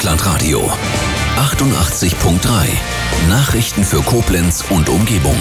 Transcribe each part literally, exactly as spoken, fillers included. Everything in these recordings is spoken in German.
Rockland Radio. achtundachtzig Komma drei. Nachrichten für Koblenz und Umgebung.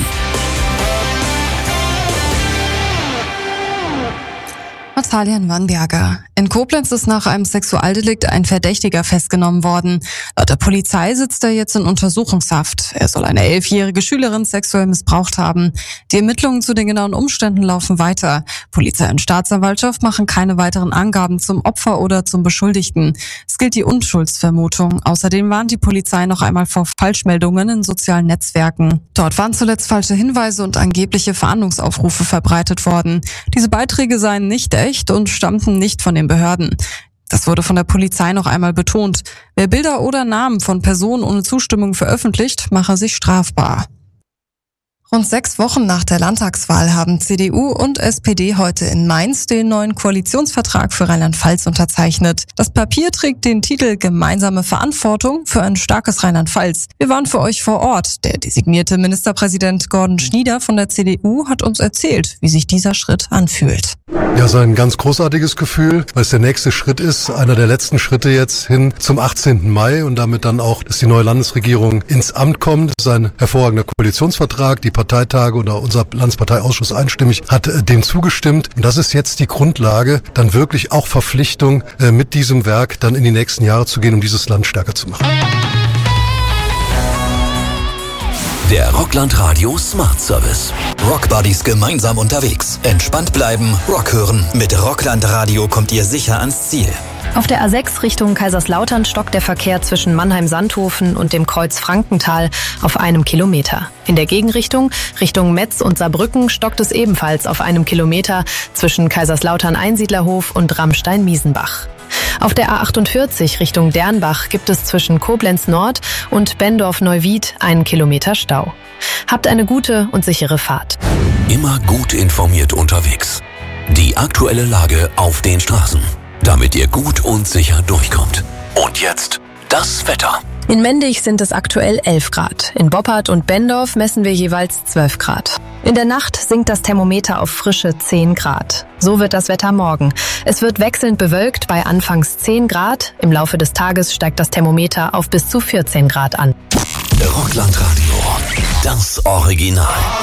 Natalia Wannberger. In Koblenz ist nach einem Sexualdelikt ein Verdächtiger festgenommen worden. Laut der Polizei sitzt er jetzt in Untersuchungshaft. Er soll eine elfjährige Schülerin sexuell missbraucht haben. Die Ermittlungen zu den genauen Umständen laufen weiter. Polizei und Staatsanwaltschaft machen keine weiteren Angaben zum Opfer oder zum Beschuldigten. Es gilt die Unschuldsvermutung. Außerdem warnt die Polizei noch einmal vor Falschmeldungen in sozialen Netzwerken. Dort waren zuletzt falsche Hinweise und angebliche Fahndungsaufrufe verbreitet worden. Diese Beiträge seien nicht echt und stammten nicht von den Behörden. Das wurde von der Polizei noch einmal betont. Wer Bilder oder Namen von Personen ohne Zustimmung veröffentlicht, mache sich strafbar. Rund sechs Wochen nach der Landtagswahl haben C D U und S P D heute in Mainz den neuen Koalitionsvertrag für Rheinland-Pfalz unterzeichnet. Das Papier trägt den Titel Gemeinsame Verantwortung für ein starkes Rheinland-Pfalz. Wir waren für euch vor Ort. Der designierte Ministerpräsident Gordon Schnieder von der C D U hat uns erzählt, wie sich dieser Schritt anfühlt. Ja, es ist ein ganz großartiges Gefühl, weil es der nächste Schritt ist, einer der letzten Schritte jetzt hin zum achtzehnten Mai und damit dann auch, dass die neue Landesregierung ins Amt kommt. Es ist ein hervorragender Koalitionsvertrag. Die Parteitage oder unser Landesparteiausschuss einstimmig hat äh, dem zugestimmt. Und das ist jetzt die Grundlage, dann wirklich auch Verpflichtung, äh, mit diesem Werk dann in die nächsten Jahre zu gehen, um dieses Land stärker zu machen. Der Rockland Radio Smart Service. Rockbuddies gemeinsam unterwegs. Entspannt bleiben, Rock hören. Mit Rockland Radio kommt ihr sicher ans Ziel. Auf der A sechs Richtung Kaiserslautern stockt der Verkehr zwischen Mannheim-Sandhofen und dem Kreuz Frankenthal auf einem Kilometer. In der Gegenrichtung, Richtung Metz und Saarbrücken, stockt es ebenfalls auf einem Kilometer zwischen Kaiserslautern-Einsiedlerhof und Rammstein-Miesenbach. Auf der A achtundvierzig Richtung Dernbach gibt es zwischen Koblenz Nord und Bendorf-Neuwied einen Kilometer Stau. Habt eine gute und sichere Fahrt. Immer gut informiert unterwegs. Die aktuelle Lage auf den Straßen, damit ihr gut und sicher durchkommt. Und jetzt das Wetter. In Mendig sind es aktuell elf Grad. In Boppard und Bendorf messen wir jeweils zwölf Grad. In der Nacht sinkt das Thermometer auf frische zehn Grad. So wird das Wetter morgen. Es wird wechselnd bewölkt bei anfangs zehn Grad. Im Laufe des Tages steigt das Thermometer auf bis zu vierzehn Grad an. Rockland Radio, das Original.